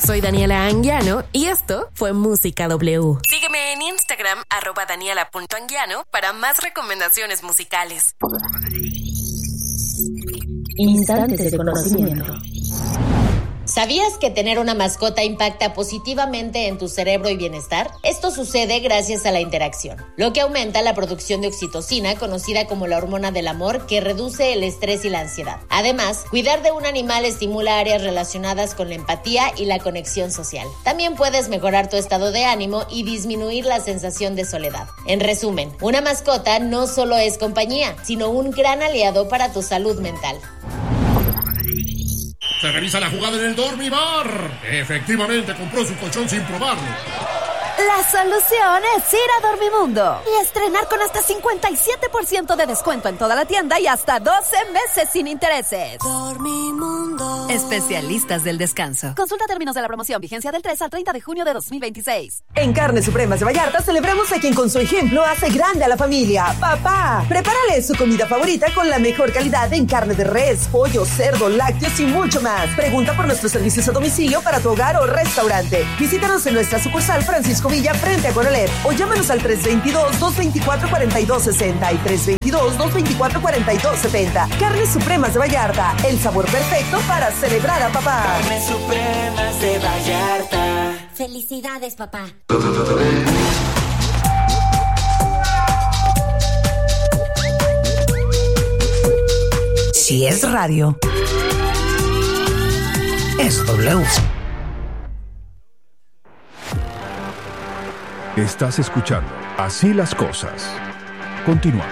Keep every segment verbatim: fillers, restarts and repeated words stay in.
Soy Daniela Anguiano y esto fue Música W. Sígueme en Instagram, arroba daniela punto anguiano, para más recomendaciones musicales. Instantes de conocimiento. ¿Sabías que tener una mascota impacta positivamente en tu cerebro y bienestar? Esto sucede gracias a la interacción, lo que aumenta la producción de oxitocina, conocida como la hormona del amor, que reduce el estrés y la ansiedad. Además, cuidar de un animal estimula áreas relacionadas con la empatía y la conexión social. También puedes mejorar tu estado de ánimo y disminuir la sensación de soledad. En resumen, una mascota no solo es compañía, sino un gran aliado para tu salud mental. Se revisa la jugada en el Dormibar. Efectivamente, compró su colchón sin probarlo. La solución es ir a Dormimundo y estrenar con hasta cincuenta y siete por ciento de descuento en toda la tienda y hasta doce meses sin intereses. Dormimundo. Especialistas del descanso. Consulta términos de la promoción. Vigencia del tres al treinta de junio de dos mil veintiséis. En Carnes Supremas de Vallarta celebramos a quien con su ejemplo hace grande a la familia. ¡Papá! Prepárale su comida favorita con la mejor calidad en carne de res, pollo, cerdo, lácteos y mucho más. Pregunta por nuestros servicios a domicilio para tu hogar o restaurante. Visítanos en nuestra sucursal Francisco Villa frente a Conolet o llámanos al tres veintidós, dos veinticuatro, cuarenta y dos sesenta y tres veintidós, dos veinticuatro, cuarenta y dos setenta. Carnes Supremas de Vallarta, el sabor perfecto para celebrar a papá. Carnes Supremas de Vallarta. Felicidades, papá. Si es radio, es W. Estás escuchando Así las Cosas. Continuamos.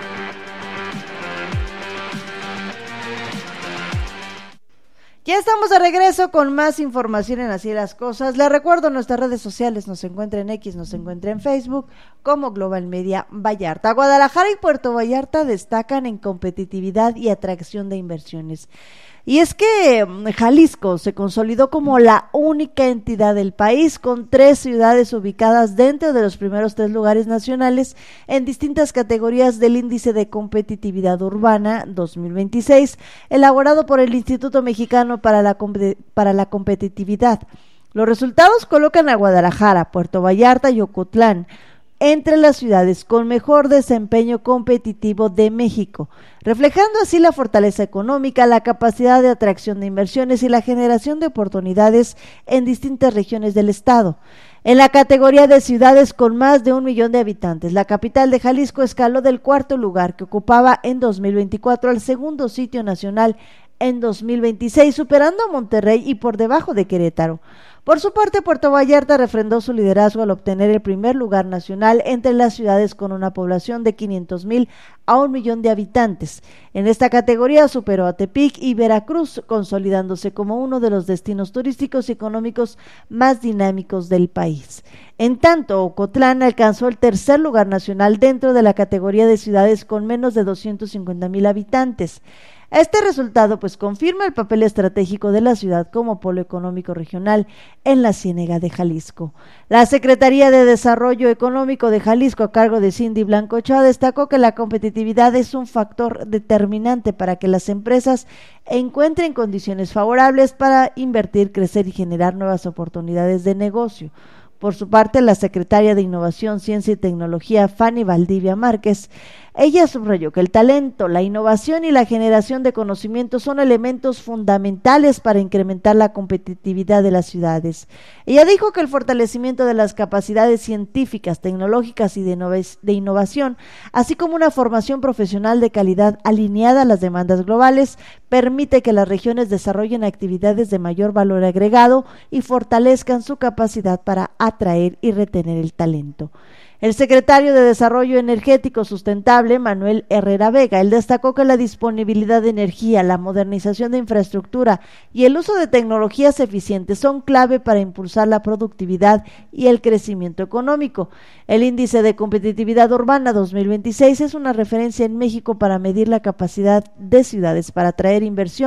Ya estamos de regreso con más información en Así las Cosas. Les recuerdo, nuestras redes sociales nos encuentra en X, nos encuentra en Facebook como Global Media Vallarta. Guadalajara y Puerto Vallarta destacan en competitividad y atracción de inversiones. Y es que Jalisco se consolidó como la única entidad del país con tres ciudades ubicadas dentro de los primeros tres lugares nacionales en distintas categorías del Índice de Competitividad Urbana dos mil veintiséis, elaborado por el Instituto Mexicano para la, para la Competitividad. Los resultados colocan a Guadalajara, Puerto Vallarta y Ocotlán entre las ciudades con mejor desempeño competitivo de México, reflejando así la fortaleza económica, la capacidad de atracción de inversiones y la generación de oportunidades en distintas regiones del estado. En la categoría de ciudades con más de un millón de habitantes, la capital de Jalisco escaló del cuarto lugar que ocupaba en dos mil veinticuatro al segundo sitio nacional en dos mil veintiséis, superando a Monterrey y por debajo de Querétaro. Por su parte, Puerto Vallarta refrendó su liderazgo al obtener el primer lugar nacional entre las ciudades con una población de quinientos mil a un millón de habitantes. En esta categoría superó a Tepic y Veracruz, consolidándose como uno de los destinos turísticos y económicos más dinámicos del país. En tanto, Ocotlán alcanzó el tercer lugar nacional dentro de la categoría de ciudades con menos de doscientos cincuenta mil habitantes. Este resultado pues confirma el papel estratégico de la ciudad como polo económico regional en la Ciénega de Jalisco. La Secretaría de Desarrollo Económico de Jalisco, a cargo de Cindy Blanco Ochoa, destacó que la competitividad es un factor determinante para que las empresas encuentren condiciones favorables para invertir, crecer y generar nuevas oportunidades de negocio. Por su parte, la secretaria de Innovación, Ciencia y Tecnología, Fanny Valdivia Márquez, ella subrayó que el talento, la innovación y la generación de conocimientos son elementos fundamentales para incrementar la competitividad de las ciudades. Ella dijo que el fortalecimiento de las capacidades científicas, tecnológicas y de, innov- de innovación, así como una formación profesional de calidad alineada a las demandas globales, permite que las regiones desarrollen actividades de mayor valor agregado y fortalezcan su capacidad para atraer y retener el talento. El secretario de Desarrollo Energético Sustentable, Manuel Herrera Vega, él destacó que la disponibilidad de energía, la modernización de infraestructura y el uso de tecnologías eficientes son clave para impulsar la productividad y el crecimiento económico. El Índice de Competitividad Urbana dos mil veintiséis es una referencia en México para medir la capacidad de ciudades para atraer inversión,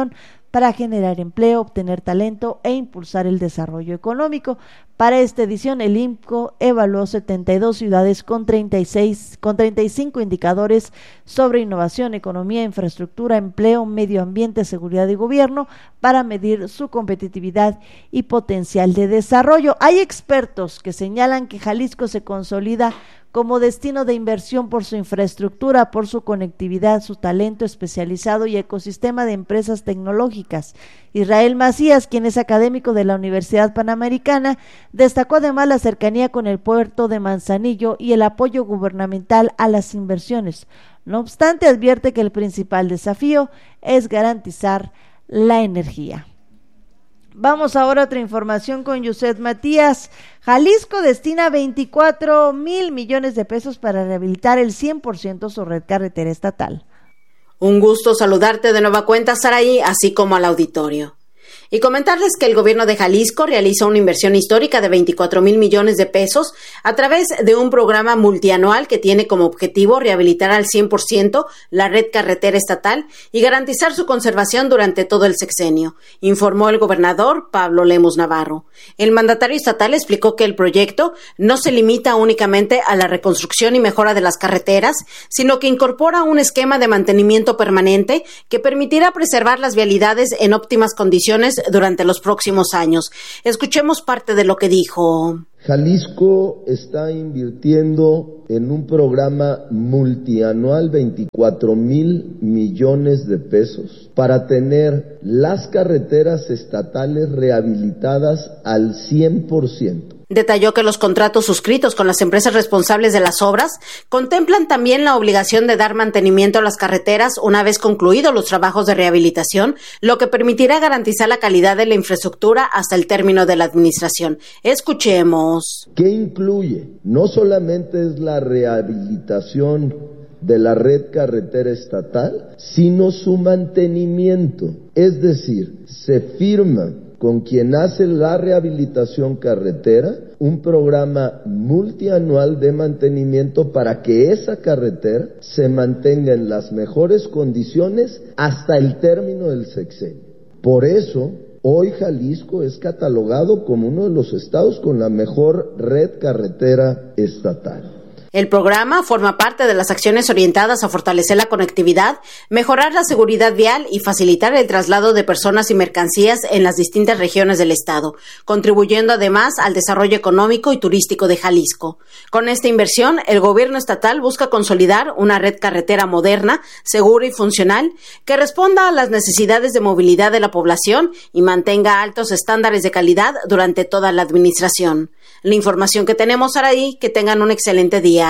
para generar empleo, obtener talento e impulsar el desarrollo económico. Para esta edición, el I M C O evaluó setenta y dos ciudades con treinta y seis, con treinta y cinco indicadores sobre innovación, economía, infraestructura, empleo, medio ambiente, seguridad y gobierno para medir su competitividad y potencial de desarrollo. Hay expertos que señalan que Jalisco se consolida como destino de inversión por su infraestructura, por su conectividad, su talento especializado y ecosistema de empresas tecnológicas. Israel Macías, quien es académico de la Universidad Panamericana, destacó además la cercanía con el puerto de Manzanillo y el apoyo gubernamental a las inversiones. No obstante, advierte que el principal desafío es garantizar la energía. Vamos ahora a otra información con Yuset Matías. Jalisco destina veinticuatro mil millones de pesos para rehabilitar el cien por ciento su red carretera estatal. Un gusto saludarte de nueva cuenta, Saraí, así como al auditorio. Y comentarles que el gobierno de Jalisco realiza una inversión histórica de veinticuatro mil millones de pesos a través de un programa multianual que tiene como objetivo rehabilitar al cien por ciento la red carretera estatal y garantizar su conservación durante todo el sexenio, informó el gobernador Pablo Lemus Navarro. El mandatario estatal explicó que el proyecto no se limita únicamente a la reconstrucción y mejora de las carreteras, sino que incorpora un esquema de mantenimiento permanente que permitirá preservar las vialidades en óptimas condiciones durante los próximos años. Escuchemos parte de lo que dijo. Jalisco está invirtiendo en un programa multianual veinticuatro mil millones de pesos para tener las carreteras estatales rehabilitadas al cien por ciento. Detalló que los contratos suscritos con las empresas responsables de las obras contemplan también la obligación de dar mantenimiento a las carreteras una vez concluidos los trabajos de rehabilitación, lo que permitirá garantizar la calidad de la infraestructura hasta el término de la administración. Escuchemos. ¿Qué incluye? No solamente es la rehabilitación de la red carretera estatal, sino su mantenimiento. Es decir, se firma con quien hace la rehabilitación carretera, un programa multianual de mantenimiento para que esa carretera se mantenga en las mejores condiciones hasta el término del sexenio. Por eso, hoy Jalisco es catalogado como uno de los estados con la mejor red carretera estatal. El programa forma parte de las acciones orientadas a fortalecer la conectividad, mejorar la seguridad vial y facilitar el traslado de personas y mercancías en las distintas regiones del estado, contribuyendo además al desarrollo económico y turístico de Jalisco. Con esta inversión, el gobierno estatal busca consolidar una red carretera moderna, segura y funcional, que responda a las necesidades de movilidad de la población y mantenga altos estándares de calidad durante toda la administración. La información que tenemos, Araí, que tengan un excelente día.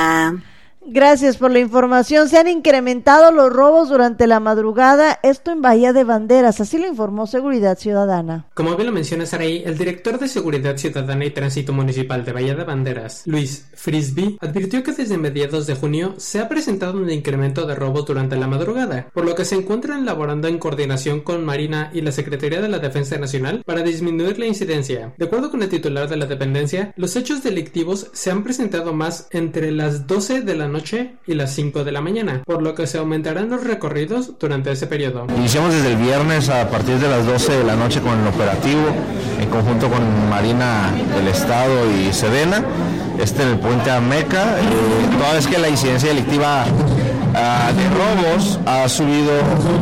Gracias por la información. Se han incrementado los robos durante la madrugada, esto en Bahía de Banderas, así lo informó Seguridad Ciudadana. Como bien lo menciona Saraí, el director de Seguridad Ciudadana y Tránsito Municipal de Bahía de Banderas, Luis Frisby, advirtió que desde mediados de junio se ha presentado un incremento de robos durante la madrugada, por lo que se encuentran laborando en coordinación con Marina y la Secretaría de la Defensa Nacional para disminuir la incidencia. De acuerdo con el titular de la dependencia, los hechos delictivos se han presentado más entre las doce de la noche y las cinco de la mañana, por lo que se aumentarán los recorridos durante ese periodo. Iniciamos desde el viernes a partir de las doce de la noche con el operativo, en conjunto con Marina del Estado y Sedena, este en el puente Ameca, eh, toda vez que la incidencia delictiva uh, de robos ha subido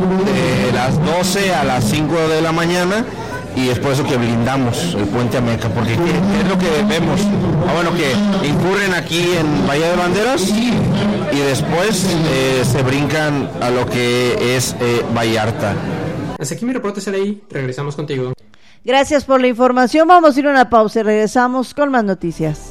de las doce a las cinco de la mañana. Y es por eso que blindamos el puente Ameca, porque es lo que vemos, ah, bueno, que incurren aquí en Bahía de Banderas y después eh, se brincan a lo que es eh, Vallarta. Hasta aquí mi reporte, Saraí, regresamos contigo. Gracias por la información, vamos a ir a una pausa y regresamos con más noticias.